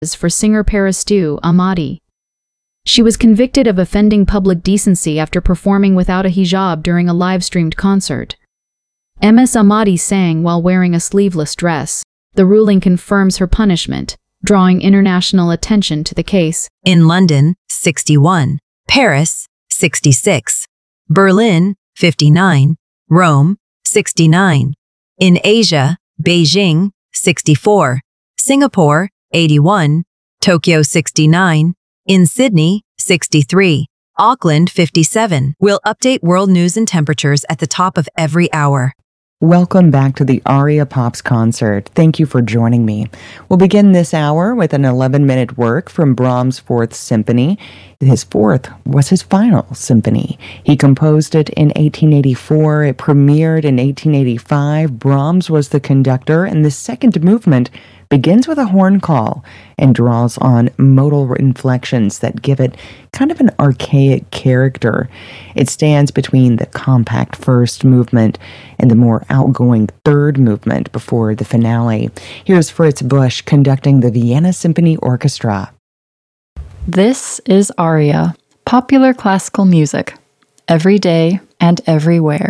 for singer Parastu Ahmadi. She was convicted of offending public decency after performing without a hijab during a live-streamed concert. Ms. Ahmadi sang while wearing a sleeveless dress. The ruling confirms her punishment, drawing international attention to the case. In London, 61. Paris, 66. Berlin, 59. Rome, 69. In Asia, Beijing, 64. Singapore, 81. Tokyo, 69. In Sydney, 63. Auckland, 57. We'll update world news and temperatures at the top of every hour. Welcome back to the Aria Pops concert. Thank you for joining me. We'll begin this hour with an 11-minute work from Brahms' Fourth Symphony. His fourth was his final symphony. He composed it in 1884. It premiered in 1885. Brahms was the conductor, and the second movement begins with a horn call and draws on modal inflections that give it kind of an archaic character. It stands between the compact first movement and the more outgoing third movement before the finale. Here's Fritz Busch conducting the Vienna Symphony Orchestra. This is Aria, popular classical music, every day and everywhere.